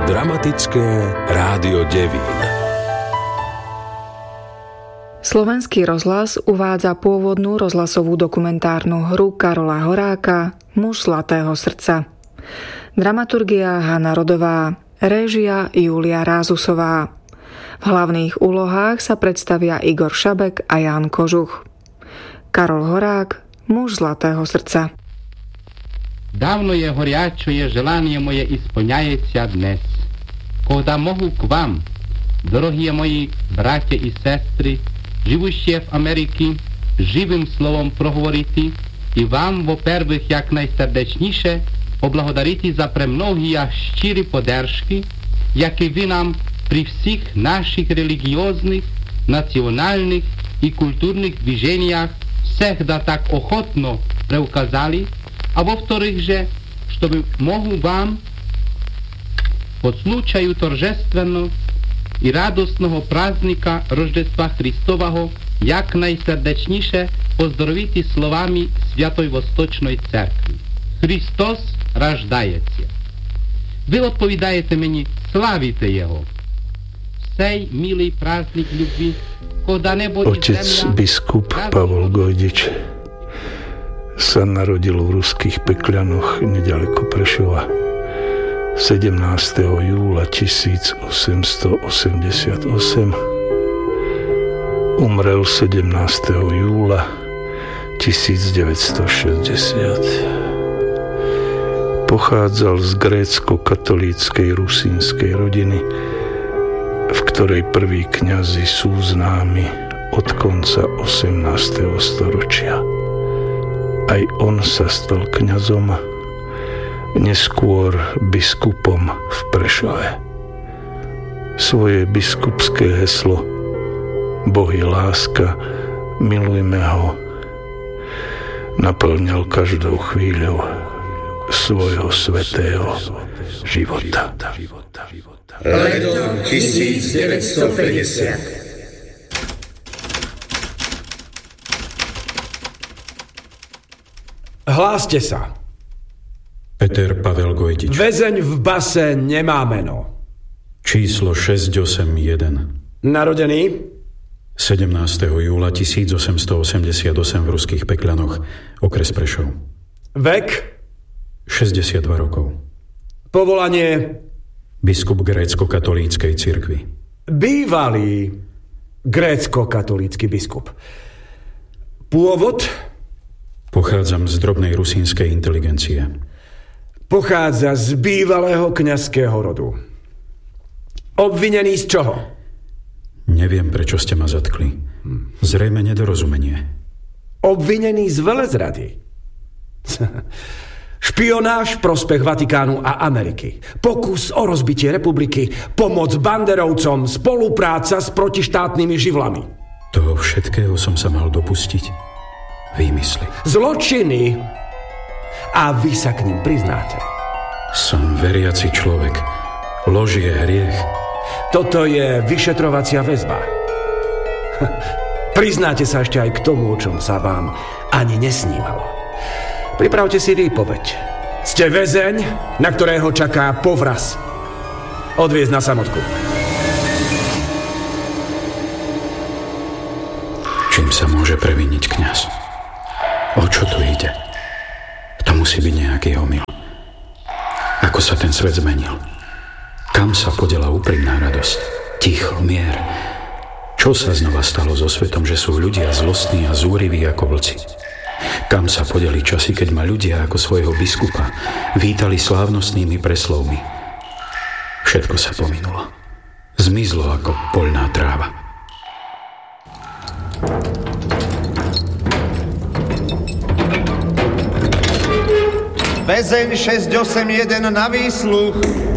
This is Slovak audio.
Dramatické rádio Devín. Slovenský rozhlas uvádza pôvodnú rozhlasovú dokumentárnu hru Karola Horáka Muž zlatého srdca. Dramaturgia Hana Rodová, réžia Julia Rázusová. V hlavných úlohách sa predstavia Igor Šabek a Ján Kožuch. Karol Horák, Muž zlatého srdca. Давно je горячее желание мое исполняется днес, когда могу к вам, дорогие мои братья и сестры, живущие в Америке, живым словом проговорить и вам, во-первых, як найсердечніше поблагодарити за премногие щирі подержки, які ви нам при всіх наших религиозных, национальных и культурных движениях всегда так охотно преуказали, а во-вторых же, чтобы могу вам по случаю торжественного и радостного праздника Рождества Христового як найсердечніше поздоровити словами Святої Восточної Церкви. Христос рождається. Ви відповідаєте мені, славіте Його. Сей милий праздник любви, когда-небо і Otec земля... biskup Pavol Gojdič sa narodil v ruských Pekľanoch nedaleko Prešova 17. júla 1888. Umrel 17. júla 1960. Pochádzal z grécko-katolíckej rusínskej rodiny, v ktorej prví kňazi sú známi od konca 18. storočia. Aj on sa stal kňazom, neskôr biskupom v Prešove. Svoje biskupské heslo Boh je láska, milujme ho naplňal každou chvíľou svojho svätého života. Leto 1950. Hláste sa. Peter Pavel Gojdič. Väzeň v base nemá meno. Číslo 681. Narodený 17. júla 1888 v ruských Pekľanoch, okres Prešov. vek 62 rokov. povolanie Biskup grécko-katolíckej cirkvi. bývalý grécko-katolícky biskup. Pôvod Pochádzam z drobnej rusínskej inteligencie. pochádza z bývalého kňazského rodu. Obvinený z čoho? Neviem, prečo ste ma zatkli. Zrejme nedorozumenie. Obvinený z velezrady. Špionáž v prospech Vatikánu a Ameriky. Pokus o rozbitie republiky. Pomoc banderovcom. Spolupráca s protištátnymi živlami. Toho všetkého som sa mal dopustiť? Výmysly. Zločiny. A vy sa k nim priznáte. Som veriaci človek. Lož je hriech. Toto je vyšetrovacia väzba. Priznáte sa ešte aj k tomu, o čom sa vám ani nesnívalo. Pripravte si výpoveď. Ste väzeň, na ktorého čaká povraz. Odviezť na samotku. Čím sa môže previniť kňaz? O čo tu ide? To musí byť nejaký omyl. Ako sa ten svet zmenil? Kam sa podela úprimná radosť? Ticho, mier. Čo sa znova stalo so svetom, že sú ľudia zlostní a zúriví ako vlci? Kam sa podeli časy, keď ma ľudia ako svojho biskupa vítali slávnostnými preslovmi? Všetko sa pominulo. Zmizlo ako poľná tráva. Väzeň 681 na výsluch.